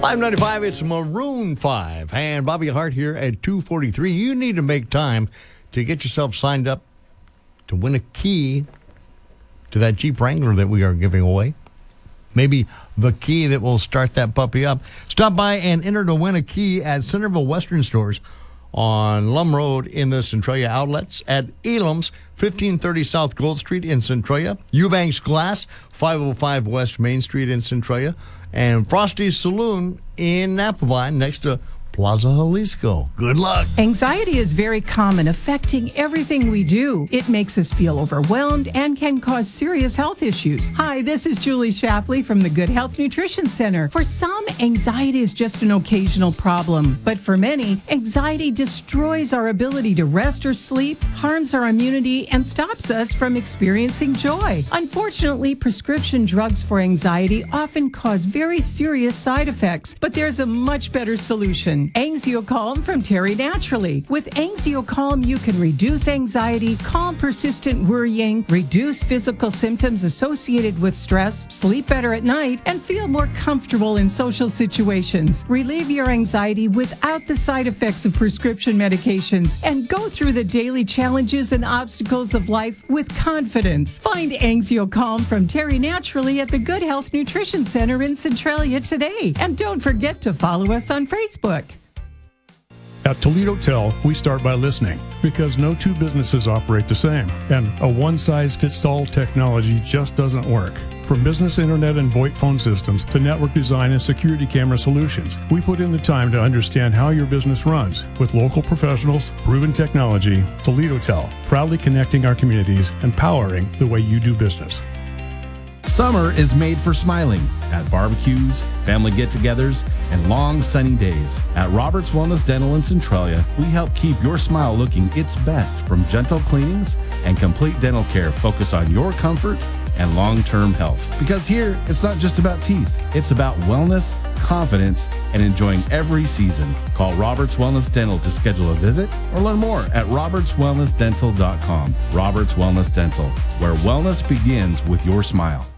595, it's Maroon 5. And Bobby Hart here at 243. You need to make time to get yourself signed up to win a key to that Jeep Wrangler that we are giving away. Maybe the key that will start that puppy up. Stop by and enter to win a key at Centerville Western Stores on Lum Road in the Centralia Outlets, at Elam's, 1530 South Gold Street in Centralia, Eubanks Glass, 505 West Main Street in Centralia, and Frosty's Saloon in Napavine next to Plaza Jalisco. Good luck. Anxiety is very common, affecting everything we do. It makes us feel overwhelmed and can cause serious health issues. Hi, this is Julie Shafley from the Good Health Nutrition Center. For some, anxiety is just an occasional problem. But for many, anxiety destroys our ability to rest or sleep, harms our immunity, and stops us from experiencing joy. Unfortunately, prescription drugs for anxiety often cause very serious side effects, but there's a much better solution. AngioCalm from Terry Naturally. With AngioCalm, you can reduce anxiety, calm persistent worrying, reduce physical symptoms associated with stress, sleep better at night, and feel more comfortable in social situations. Relieve your anxiety without the side effects of prescription medications and go through the daily challenges and obstacles of life with confidence. Find AngioCalm from Terry Naturally at the Good Health Nutrition Center in Centralia today. And don't forget to follow us on Facebook. At Toledo Tel, we start by listening because no two businesses operate the same, and a one-size-fits-all technology just doesn't work. From business internet and VoIP phone systems to network design and security camera solutions, we put in the time to understand how your business runs. With local professionals, proven technology, Toledo Tel, proudly connecting our communities and powering the way you do business. Summer is made for smiling at barbecues, family get-togethers, and long sunny days. At Roberts Wellness Dental in Centralia, we help keep your smile looking its best from gentle cleanings and complete dental care focused on your comfort and long-term health. Because here, it's not just about teeth. It's about wellness, confidence, and enjoying every season. Call Roberts Wellness Dental to schedule a visit or learn more at robertswellnessdental.com. Roberts Wellness Dental, where wellness begins with your smile.